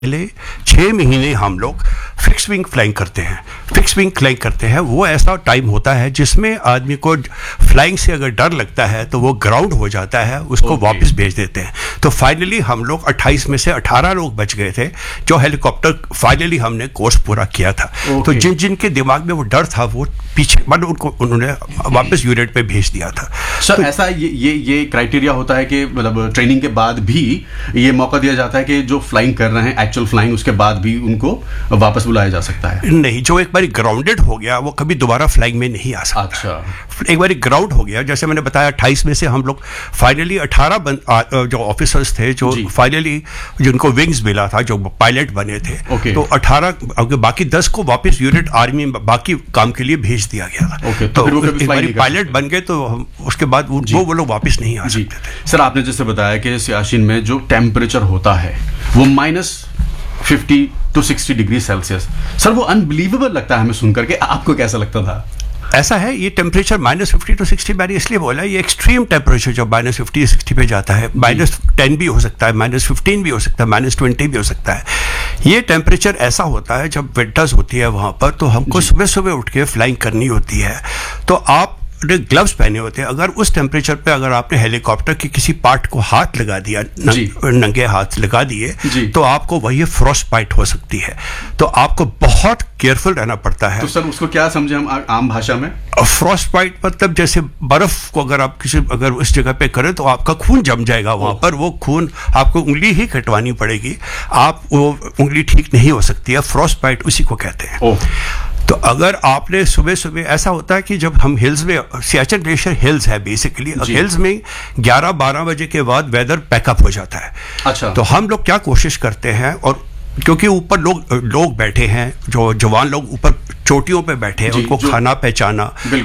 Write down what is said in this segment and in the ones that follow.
पहले 6 महीने हम लोग फिक्स विंग फ्लाइंग करते हैं। फिक्स विंग फ्लाइंग करते हैं, वो ऐसा टाइम होता है जिसमें आदमी को फ्लाइंग से अगर डर लगता है तो वो ग्राउंड हो जाता है, उसको वापस भेज देते हैं। तो फाइनली हम लोग 28 में से 18 लोग बच गए थे जो हेलीकॉप्टर फाइनली हमने कोर्स पूरा किया था। तो जिन जिन के दिमाग में वो डर था वो पीछे उन्होंने वापस यूनिट पे भेज दिया था। सर तो ऐसा ये क्राइटेरिया होता है कि मतलब ट्रेनिंग के बाद भी ये मौका दिया जाता है कि जो फ्लाइंग कर रहे हैं एक्चुअल फ्लाइंग, उसके बाद भी उनको वापस बुलाया जा सकता है? नहीं, जो एक बार ग्राउंडेड हो गया वो कभी दोबारा फ्लाइंग में नहीं आ सकता। अच्छा, एक बार ग्राउंड हो गया, जैसे मैंने बताया 28 में से हम लोग फाइनली 18 जो ऑफिसर्स थे जो फाइनली जिनको विंग्स मिला था, जो पायलट बने थे, तो 18 बाकी 10 को वापस यूनिट आर्मी में बाकी काम के लिए भेज दिया गया था। तो एक बार पायलट बन गए तो उसके बाद वो लोग वापस नहीं आ सकते थे। सर आपने जैसे बताया कि सियाचिन में जो टेम्परेचर होता है वो -50 to 60 डिग्री सेल्सियस, सर वो अनबिलीवेबल लगता है हमें सुनकर के। आपको कैसा लगता था? ऐसा है, ये टेम्परेचर -50 to 60 मैंने इसलिए बोला, ये एक्सट्रीम टेम्परेचर जब -50 60 पे जाता है, -10 भी हो सकता है, -15 भी हो सकता है, -20 भी हो सकता है। ये टेम्परेचर ऐसा होता है जब विंटर्स होती है वहाँ पर, तो हमको सुबह सुबह उठ के फ्लाइंग करनी होती है। तो आप ग्लव्स पहने होते हैं, अगर उस टेम्परेचर पे अगर आपने हेलीकॉप्टर के किसी पार्ट को हाथ लगा दिया, नंगे हाथ लगा दिए, तो आपको वही फ्रॉस्ट बाइट हो सकती है। तो आपको बहुत केयरफुल रहना पड़ता है। तो सर उसको क्या समझे हम आम भाषा में? फ्रॉस्ट बाइट मतलब जैसे बर्फ को अगर आप अगर उस जगह पे करें तो आपका खून जम जाएगा वहां पर, वो खून आपको उंगली ही कटवानी पड़ेगी, आप वो उंगली ठीक नहीं हो सकती है। फ्रॉस्ट बाइट उसी को कहते हैं। तो अगर आपने सुबह सुबह, ऐसा होता है कि जब हम हिल्स में, सियाचिन ग्लेशियर हिल्स है बेसिकली, हिल्स में 11-12 बजे के बाद वेदर पैकअप हो जाता है। अच्छा, तो हम लोग क्या कोशिश करते हैं, और क्योंकि ऊपर लोग बैठे हैं, जो जवान लोग ऊपर चोटियों पे बैठे हैं, उनको खाना पहुंचाना,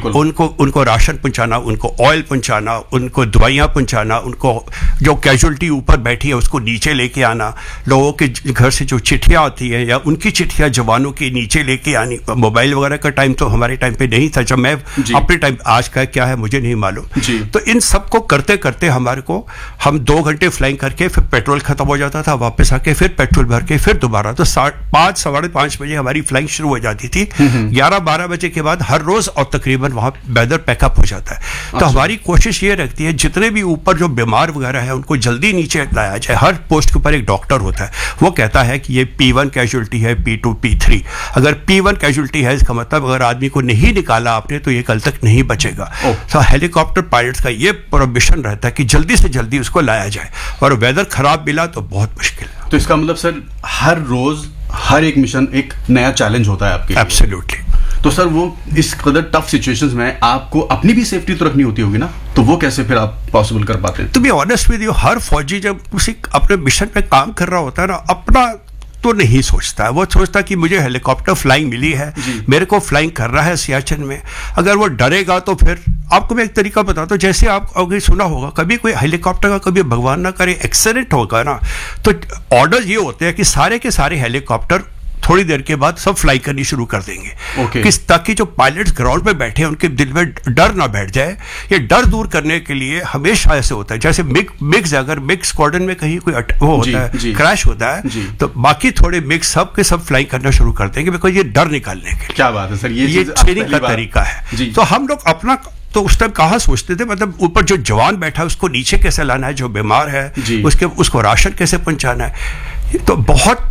उनको राशन पहुंचाना, उनको ऑयल पहुंचाना, उनको दवाइयाँ पहुंचाना, उनको जो कैजुअलिटी ऊपर बैठी है उसको नीचे लेके आना, लोगों के घर से जो चिट्ठियाँ आती हैं या उनकी चिट्ठियाँ जवानों के नीचे लेके आनी। मोबाइल वगैरह का टाइम तो हमारे टाइम पे नहीं था, जब मैं अपने टाइम, आज का क्या है मुझे नहीं मालूम। तो इन सब को करते करते हमारे को, हम 2 घंटे फ्लाइंग करके फिर पेट्रोल खत्म हो जाता था, वापस आके फिर पेट्रोल भर के फिर दोबारा, तो 5 साढ़े 5 बजे हमारी फ्लाइंग शुरू हो जाती थी। 11-12 बजे के बाद हर रोज और तकरीबन वहां वेदर पैकअप हो जाता है। तो हमारी कोशिश ये रखती है जितने भी ऊपर जो बीमार वगैरह है उनको जल्दी नीचे लाया जाए। हर पोस्ट के ऊपर एक डॉक्टर होता है, वो कहता है कि ये P1 कैजुअलिटी है, P2 P3। अगर P1 कैजुअलिटी है, इसका मतलब अगर आदमी को नहीं निकाला आपने तो ये कल तक नहीं बचेगा। तो हेलीकॉप्टर पायलट्स का ये पूरा मिशन रहता है कि जल्दी से जल्दी उसको लाया जाए, और वेदर खराब मिला तो बहुत मुश्किल है। तो इसका मतलब सर हर रोज हर एक मिशन एक नया चैलेंज होता है आपके? एब्सोल्युटली। तो सर वो इस कदर टफ सिचुएशंस में आपको अपनी भी सेफ्टी तो रखनी होती होगी ना, तो वो कैसे फिर आप पॉसिबल कर पाते हैं? To be honest with you, हर फौजी जब उसी अपने मिशन पे काम कर रहा होता है ना, अपना तो नहीं सोचता है। वो सोचता कि मुझे हेलीकॉप्टर फ्लाइंग मिली है, मेरे को फ्लाइंग कर रहा है सियाचिन में। अगर वो डरेगा तो फिर, आपको मैं एक तरीका बताता हूँ, जैसे आप अगर सुना होगा कभी कोई हेलीकॉप्टर का कभी भगवान ना करे एक्सीडेंट होगा ना, तो ऑर्डर ये होते हैं कि सारे के सारे हेलीकॉप्टर थोड़ी देर के बाद सब फ्लाई करनी शुरू कर देंगे, ताकि जो पायलट्स ग्राउंड पे बैठे हैं उनके दिल में डर ना बैठ जाए। ये डर दूर करने के लिए हमेशा ऐसे होता है, जैसे मिक्स अगर मिक्स स्क्वाड्रन में कहीं कोई वो होता है, क्रैश होता है, तो बाकी थोड़े मिक्स सब के सब फ्लाई करना शुरू कर देंगे, बिकॉज ये डर निकालने के लिए। क्या बात है सर, ये ट्रेनिंग का तरीका है। तो हम लोग अपना, तो उस टाइम कहाँ सोचते थे, मतलब ऊपर जो जवान बैठा है उसको नीचे कैसे लाना है, जो बीमार है उसको राशन कैसे पहुंचाना है। तो बहुत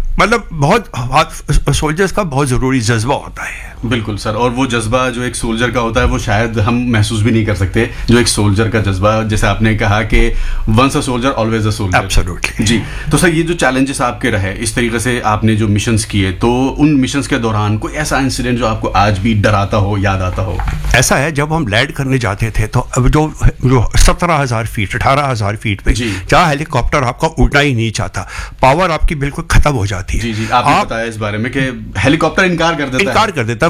सोल्जर्स का बहुत जरूरी जज्बा होता है। बिल्कुल सर, और वो जज्बा जो एक सोल्जर का होता है वो शायद हम महसूस भी नहीं कर सकते, जो एक सोल्जर का जज्बा, जैसे आपने कहा कि once a soldier always a soldier. Absolutely जी। तो सर ये जो चैलेंजेस आपके रहे, इस तरीके से आपने जो मिशंस किए, तो उन मिशंस के दौरान कोई ऐसा इंसिडेंट जो आपको आज भी डराता हो, याद आता हो? ऐसा है, जब हम लैंड करने जाते थे तो अब जो 17,000 फीट 18,000 फीट पे जहाँ हेलीकॉप्टर आपका उड़ना ही नहीं चाहता, पावर आपकी बिल्कुल खत्म हो जाती है। जी, आपने बताया इस बारे में कि हेलीकॉप्टर इनकार कर देता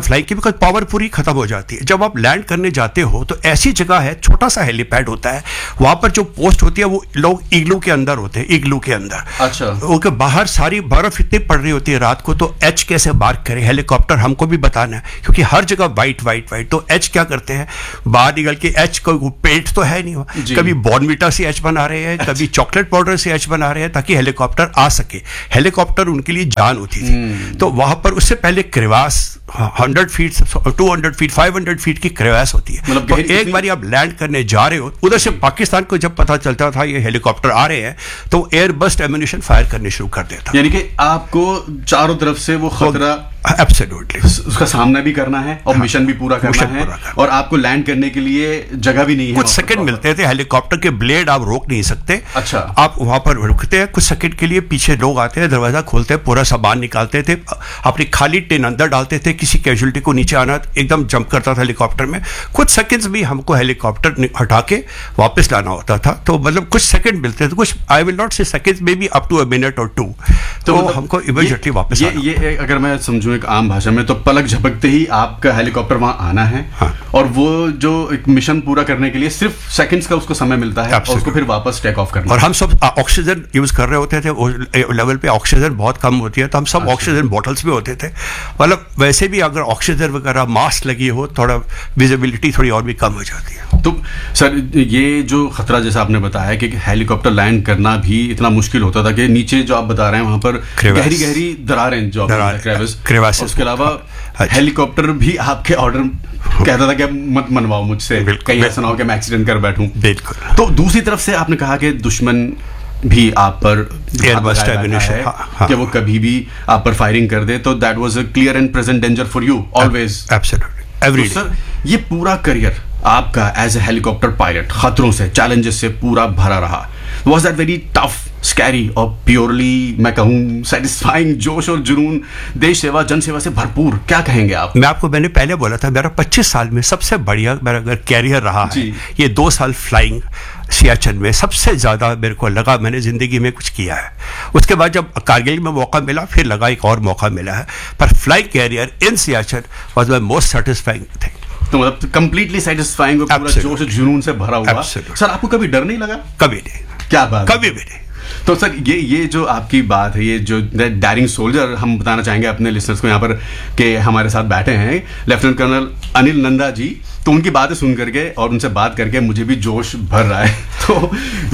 फ्लाइंग की, बिकॉज पावर पूरी खत्म हो जाती है। जब आप लैंड करने जाते हो तो ऐसी जगह है, छोटा सा हेलीपैड होता है, वहां पर जो पोस्ट होती है वो लोग इग्लू के अंदर होते हैं, इग्लू के अंदर। अच्छा। उनके बाहर सारी बर्फ इतनी पड़ रही होती है रात को, तो एच कैसे मार्क करे हेलीकॉप्टर, हमको भी बताना है, क्योंकि हर जगह वाइट वाइट वाइट। तो एच क्या करते हैं, बाहर निकल के एच को पेट तो है नहीं, कभी बॉर्नवीटा से एच बना रहे हैं, कभी चॉकलेट पाउडर से एच बना रहे हैं, ताकि हेलीकॉप्टर आ सके। हेलीकॉप्टर उनके लिए जान होती थी। तो वहां पर उससे पहले क्रेवास 100 फीट 200 फीट 500 फीट की क्रेवास होती है। मतलब तो एक बार आप लैंड करने जा रहे हो, उधर से पाकिस्तान को जब पता चलता था ये हेलीकॉप्टर आ रहे हैं, तो एयर बस्ट एम्यूनिशन फायर करने शुरू कर देता। यानी कि आपको चारों तरफ से वो खतरा एब्सोल्युटली उसका सामना भी करना है और मिशन भी पूरा करना है, और आपको लैंड करने के लिए जगह भी नहीं है। कुछ सेकंड मिलते थे, हेलीकॉप्टर के ब्लेड आप रोक नहीं सकते। अच्छा। आप वहां पर रुकते हैं कुछ सेकंड के लिए, पीछे लोग आते हैं, दरवाजा खोलते हैं, पूरा सामान निकालते थे, अपनी खाली टिन अंदर डालते थे, किसी कैजुअलिटी को नीचे आना एकदम जंप करता था हेलीकॉप्टर में। कुछ सेकंड्स भी हमको हेलीकॉप्टर हटा के वापस लाना होता था। तो मतलब कुछ सेकंड मिलते थे, कुछ आई विल नॉट से सेकंड्स में भी अप टू अ मिनट और 2, तो हमको इमीडिएटली वापस ये अगर मैं समझूं एक आम भाषा में, तो पलक झपकते ही आपका हेलीकॉप्टर वहां आना है। हाँ। और वो जो एक मिशन पूरा करने के लिए सिर्फ सेकंड्स का उसको समय मिलता है, और उसको फिर वापस टेक ऑफ करना। और हम सब ऑक्सीजन यूज कर रहे होते थे, उस लेवल पे ऑक्सीजन बहुत कम होती है, तो हम सब ऑक्सीजन बॉटल्स में होते थे। मतलब वैसे भी अगर ऑक्सीजन वगैरह मास्क लगी हो, थोड़ा विजिबिलिटी थोड़ी और भी कम हो जाती है। तो सर ये जो खतरा जैसा आपने बताया कि हेलीकॉप्टर लैंड करना भी इतना मुश्किल होता था कि नीचे जो आप बता रहे हैं वहां पर गहरी गहरी दरारें जो क्रेवास, उसके अलावा हेलीकॉप्टर भी आपके ऑर्डर कहता था कि मत मनवाओ मुझसे, कहीं ऐसा ना हो कि मैं एक्सीडेंट कर बैठूं। बिल्कुल। तो दूसरी तरफ से आपने कहा कि दुश्मन भी आप पर एयरबस्ट एम्यूनिशन कि वो कभी भी आप पर फायरिंग कर दे, तो that was a clear and present danger for you always. Absolutely every day. Sir ये पूरा करियर आपका एज ए हेलीकॉप्टर पायलट खतरों से, चैलेंजेस से पूरा भरा रहा। Was that very tough, scary और प्योरली मैं कहूँ सेटिस्फाइंग, जोश और जुनून, देश सेवा जन सेवा से भरपूर? क्या कहेंगे आप? मैंने पहले बोला था, मेरा 25 साल में सबसे बढ़िया मेरा अगर कैरियर रहा है, ये 2 साल फ्लाइंग सियाचिन में सबसे ज्यादा मेरे को लगा मैंने जिंदगी में कुछ किया है। उसके बाद जब कारगिल में मौका मिला, फिर लगा एक और मौका मिला है, पर flying career in Siachen was my most satisfying thing. तो मतलब कंप्लीटली सेटिस्फाइंग और पूरा जोश और जुनून से भरा हुआ। सर आपको कभी डर नहीं लगा? कभी नहीं। क्या बात? कभी भी नहीं। तो सर ये जो आपकी बात है, ये जो डायरिंग सोल्जर, हम बताना चाहेंगे अपने लिसनर्स को यहाँ पर कि हमारे साथ बैठे हैं लेफ्टिनेंट कर्नल अनिल नंदा जी। तो उनकी बातें सुन करके और उनसे बात करके मुझे भी जोश भर रहा है। तो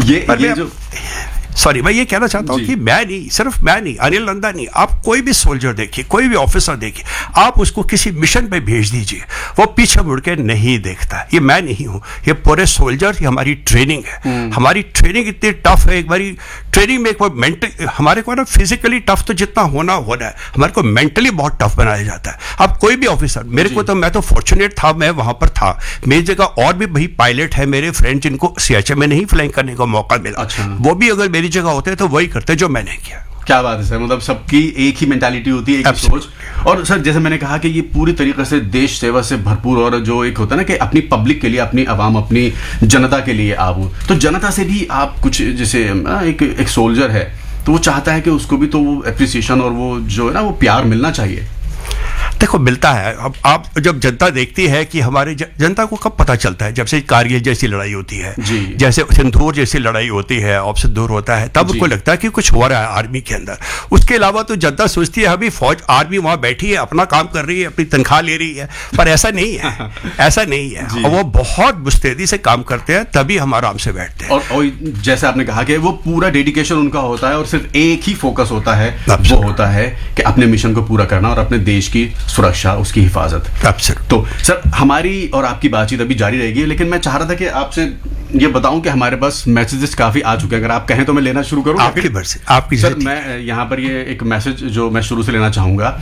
ये जो सॉरी, मैं ये कहना चाहता हूँ कि मैं नहीं, सिर्फ मैं नहीं, अनिल नंदा नहीं, आप कोई भी सोल्जर देखिए, कोई भी ऑफिसर देखिए, आप उसको किसी मिशन पे भेज दीजिए, वो पीछे मुड़ के नहीं देखता। ये मैं नहीं हूँ, ये पूरे सोल्जर, ये हमारी ट्रेनिंग है। हमारी ट्रेनिंग इतनी टफ है। एक बारी ट्रेनिंग में एक बार मेंटल हमारे को ना फिजिकली टफ तो जितना होना है, हमारे को मेंटली बहुत टफ बनाया जाता है। अब कोई भी ऑफिसर, मेरे को तो, मैं तो फॉर्चुनेट था, मैं वहां पर था, मेरी जगह और भी भाई पायलट है मेरे फ्रेंड जिनको सियाचिन में नहीं फ्लाइंग करने का मौका मिला। वो भी अगर मेरी जगह होते तो वही करते जो मैंने किया। क्या बात है सर, मतलब सबकी एक ही मेंटालिटी होती है, एक ही सोच। और सर जैसे मैंने कहा कि ये पूरी तरीके से देश सेवा से भरपूर, और जो एक होता है ना कि अपनी पब्लिक के लिए, अपनी आवाम, अपनी जनता के लिए आप, तो जनता से भी आप कुछ, जैसे एक सोल्जर है तो वो चाहता है कि उसको भी तो वो एप्रिसिएशन और वो जो है ना वो प्यार मिलना चाहिए। देखो मिलता है। अब आप जब जनता देखती है कि हमारे जनता को कब पता चलता है, जब से कारगिल जैसी लड़ाई होती है, जैसे सिंदूर जैसी लड़ाई होती है, ऑप्शन दूर होता है, तब उनको लगता है कि कुछ हो रहा है आर्मी के अंदर। उसके अलावा तो जनता सोचती है अभी फौज आर्मी वहां बैठी है, अपना काम कर रही है, अपनी तनख्वाह ले रही है, पर ऐसा नहीं है। ऐसा नहीं है। और वो बहुत मुस्तैदी से काम करते हैं, तभी हम आराम से बैठते हैं। और जैसे आपने कहा कि वो पूरा डेडिकेशन उनका होता है और सिर्फ एक ही फोकस होता है, वो होता है कि अपने मिशन को पूरा करना और अपने देश की सुरक्षा, उसकी हिफाजत। तो सर हमारी और आपकी बातचीत अभी जारी रहेगी, लेकिन मैं चाह रहा था कि आपसे ये बताऊं कि हमारे पास मैसेजेस काफी आ चुके हैं। अगर आप कहें तो मैं लेना शुरू करूं? आपकी सर मैं यहाँ पर ये एक मैसेज जो मैं शुरू से लेना चाहूंगा।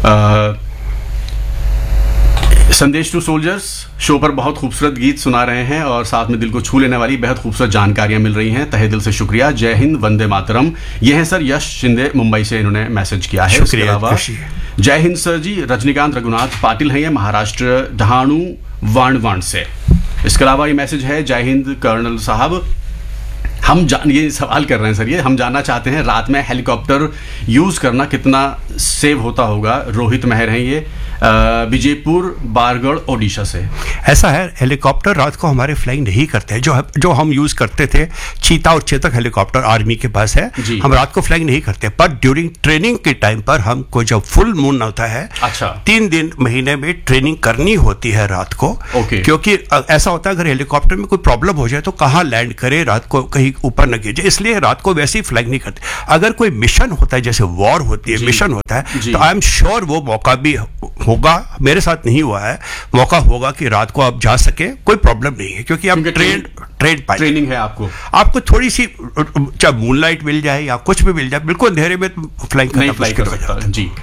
संदेश टू सोल्जर्स शो पर बहुत खूबसूरत गीत सुना रहे हैं और साथ में दिल को छू लेने वाली बेहद खूबसूरत जानकारियां मिल रही हैं। तहे दिल से शुक्रिया। जय हिंद, वंदे मातरम। ये है सर यश शिंदे, मुंबई से इन्होंने मैसेज किया है। उसके अलावा जय हिंद सर जी, रजनीकांत रघुनाथ पाटिल हैं, ये महाराष्ट्र डहाणु वाणवाण से। इसके अलावा ये मैसेज है, जय हिंद कर्नल साहब, ये सवाल कर रहे हैं सर, ये हम जानना चाहते हैं रात में हेलीकॉप्टर यूज करना कितना सेव होता होगा। रोहित मेहर हैं ये, विजयपुर बारगढ़ ओडिशा से। ऐसा है, हेलीकॉप्टर रात को हमारे फ्लाइंग नहीं करते हैं। जो हम यूज करते थे, चीता और चेतक हेलीकॉप्टर आर्मी के पास है, हम रात को फ्लाइंग नहीं करते। पर ड्यूरिंग ट्रेनिंग के टाइम पर हमको जब फुल मून होता है, 3 दिन महीने में ट्रेनिंग करनी होती है रात को। क्योंकि ऐसा होता है अगर हेलीकॉप्टर में कोई प्रॉब्लम हो जाए तो कहाँ लैंड करे, रात को कहीं ऊपर न गिर जाए, इसलिए रात को वैसे ही फ्लाइंग नहीं करते। अगर कोई मिशन होता है, जैसे वॉर होती है, मिशन होता है, तो आई एम श्योर वो मौका भी होगा। मेरे साथ नहीं हुआ है, मौका होगा कि रात को आप जा सके, कोई प्रॉब्लम नहीं है, क्योंकि आप ट्रेनिंग है आपको थोड़ी सी, चाहे मूनलाइट मिल जाए या कुछ भी मिल जाए, बिल्कुल अंधेरे में फ्लाइंग कर सकता है। जी,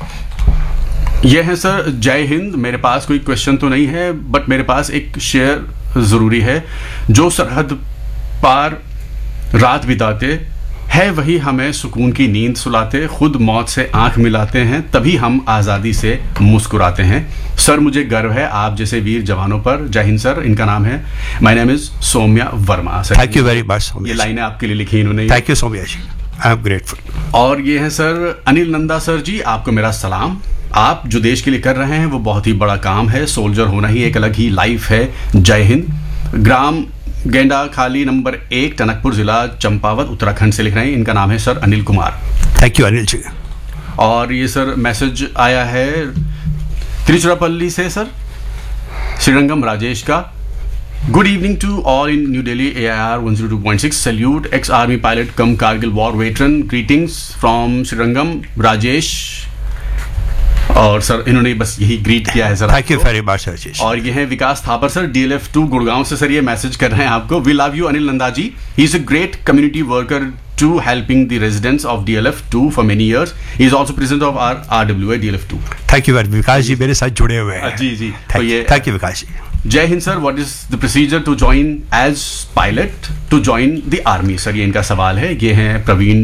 ये है सर। जय हिंद। मेरे पास कोई क्वेश्चन तो नहीं है, बट मेरे पास एक शेयर जरूरी है। जो सरहद पार रात बिताते है वही हमें सुकून की नींद सुलाते, खुद मौत से आंख मिलाते हैं, तभी हम आज़ादी से मुस्कुराते हैं। सर मुझे गर्व है आप जैसे वीर जवानों पर। जय हिंद सर। इनका नाम है, my name is Saumya Verma. Thank you very much. ये लाइनें आपके लिए लिखी इन्होंने। Thank you Saumya ji, I am grateful. और ये है सर अनिल नंदा सर जी, आपको मेरा सलाम। आप जो देश के लिए कर रहे हैं वो बहुत ही बड़ा काम है। सोल्जर होना ही एक अलग ही लाइफ है। जय हिंद। ग्राम गेंडा खाली नंबर 1, टनकपुर जिला चंपावत उत्तराखंड से लिख रहे हैं। इनका नाम है sir Anil Kumar. Thank you Anil ji. और ये सर मैसेज आया है तिरुचिरापल्ली से सर, श्रीरंगम राजेश का। Good evening to all in new Delhi, AIR 102.6 salute, ex army pilot come Kargil war veteran, greetings from Srirangam Rajesh. और सर इन्होंने बस यही ग्रीट किया है sir. Thank you very much sir जी। और ये है विकास थापर सर, DLF 2 गुड़गांव से सर ये मैसेज कर रहे हैं आपको। We love you Anil Nanda ji, he is a great community worker to helping the residents of DLF 2 for many years. He is also president of our RWA DLF 2. Thank you very much. विकास जी मेरे साथ जुड़े हुए हैं। जी। तो ये थैंक यू विकास जी। जय Hind sir. What is the procedure to join as pilot to join the army? Sir ये इनका सवाल है। ये हैं प्रवीण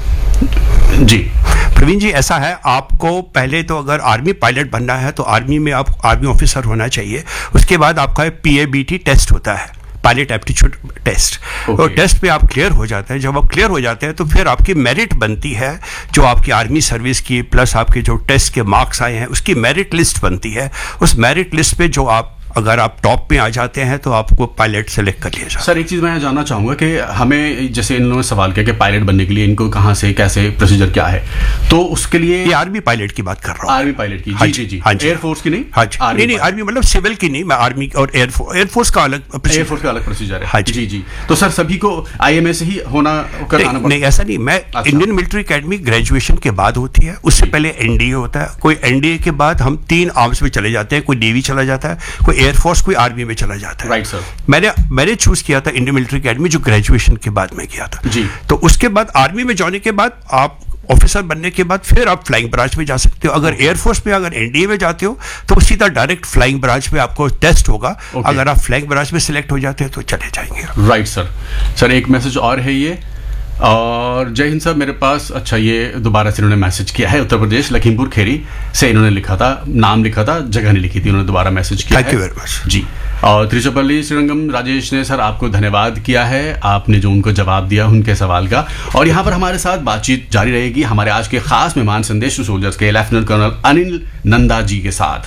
जी। प्रवीण जी, ऐसा है, आपको पहले तो अगर आर्मी पायलट बनना है तो आर्मी में आप आर्मी ऑफिसर होना चाहिए। उसके बाद आपका PABT टेस्ट होता है, पायलट एप्टीट्यूड टेस्ट। तो टेस्ट पे आप क्लियर हो जाते हैं। जब आप क्लियर हो जाते हैं तो फिर आपकी मेरिट बनती है, जो आपकी आर्मी सर्विस की प्लस आपके जो टेस्ट के मार्क्स आए हैं उसकी मेरिट लिस्ट बनती है। उस मेरिट लिस्ट पे जो आप अगर आप टॉप में आ जाते हैं तो आपको पायलट सेलेक्ट कर लिया जाए। सर एक चीज़ मैं जानना चाहूँगा कि हमें, जैसे इन लोगों ने सवाल किया कि पायलट बनने के लिए इनको कहाँ से कैसे प्रोसीजर क्या है, तो उसके लिए ये आर्मी पायलट की बात कर रहा हूँ। आर्मी पायलट की? जी। एयरफोर्स की नहीं? हाँ जी। नहीं आर्मी मतलब सिविल की नहीं, मैं आर्मी और एयरफोर्स का अलग प्रोसीजर है। जी। तो सर सभी को IMA से ही कराना नहीं, ऐसा नहीं। मैं इंडियन मिलिट्री अकेडमी ग्रेजुएशन के बाद होती है, उससे पहले NDA होता है। कोई NDA के बाद हम 3 आर्म्स में चले जाते हैं, कोई नेवी चला जाता है, कोई एयरफोर्स, कोई आर्मी में चला जाता है। Right sir. मैंने चूज किया था इंडियन मिलिट्री अकेडमी, जो ग्रेजुएशन के बाद में किया था जी। तो उसके बाद आर्मी में जाने के बाद आप ऑफिसर बनने के बाद फिर आप फ्लाइंग ब्रांच में जा सकते हो। अगर एयरफोर्स में अगर NDA में जाते हो तो सीधा डायरेक्ट फ्लाइंग ब्रांच में आपको टेस्ट होगा। अगर आप फ्लाइंग ब्रांच में सिलेक्ट हो जाते हैं तो चले जाएंगे। Right sir. एक मैसेज और है ये। और जय हिंद साहब, मेरे पास, अच्छा ये दोबारा से इन्होंने मैसेज किया है, उत्तर प्रदेश लखीमपुर खेरी से इन्होंने लिखा था, नाम लिखा था, जगह नहीं लिखी थी, इन्होंने दोबारा मैसेज किया। थैंक यू वेरी मच जी। और तिरुचिरापल्ली श्रीरंगम राजेश ने सर आपको धन्यवाद किया है, आपने जो उनको जवाब दिया उनके सवाल का। और यहाँ पर हमारे साथ बातचीत जारी रहेगी हमारे आज के खास मेहमान संदेश टू सोल्जर्स के लेफ्टिनेंट कर्नल अनिल नंदा जी के साथ।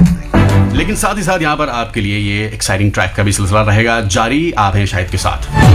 लेकिन साथ ही साथ यहाँ पर आपके लिए ये एक्साइटिंग ट्रैक का भी सिलसिला रहेगा जारी। आप हैं शाहिद के साथ।